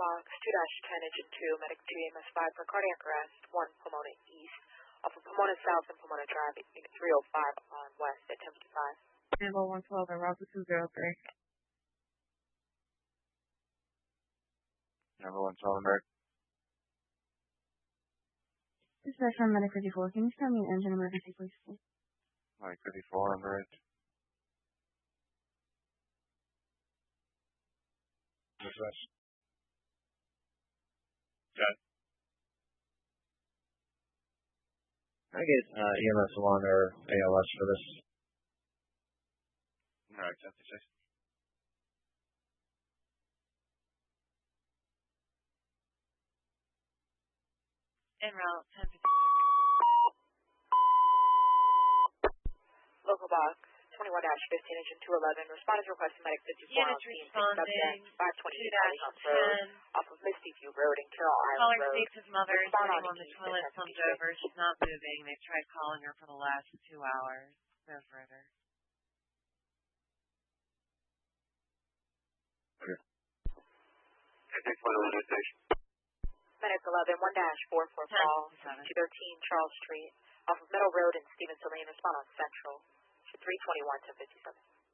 box 2-10, engine 2, medic 2, EMS 5 for cardiac arrest, 1 Pomona East, off of Pomona South and Pomona Drive, unit 305 on West at 10:55. Handle 112 and Route 203. Number 112 American. Dispatch from Medic 54. Can you tell me an engine emergency, please? Medic 54 on the right. Dispatch. Got it. Can I get EMS 1 or ALS for this? Alright, 10:56. En route 10:56. Local box 21-15, engine 211, responders requesting medic 54 on Units scene, responding 528 Hollyhouse Road, 2-10. off of Misty View Road and Carroll Island Caller Road. speaks his mother is Respond sitting on on the East toilet, at thumbs 10:56. over. She's not moving. They've tried calling her for the last 2 hours. No further. Medic 11, 1-44 Fall, 213 Charles Street, off of Middle Road and Stevenson Lane, respond on Central, 321 1057.